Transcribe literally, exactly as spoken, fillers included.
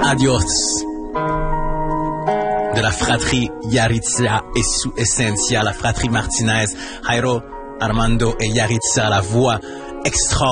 Adios. De la fratrie Yaritza et su Essentia, la fratrie Martinez, Jairo, Armando et Yaritza, la voix extraordinaire